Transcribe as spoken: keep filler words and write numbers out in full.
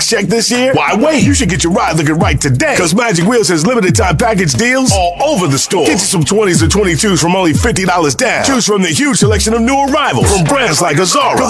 check this year? Why wait? You should get your ride looking right today. Because Magic Wheels has limited time package deals all over the store. Get you some twenties or twenty-twos from only fifty dollars down. Choose from the huge selection of new arrivals from brands like Azara,